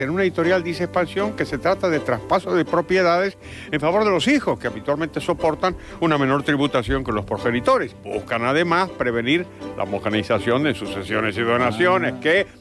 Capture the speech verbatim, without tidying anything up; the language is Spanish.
En una editorial dice Expansión que se trata de traspaso de propiedades en favor de los hijos, que habitualmente soportan una menor tributación que los progenitores. Buscan además prevenir la homogenización de sucesiones y donaciones, que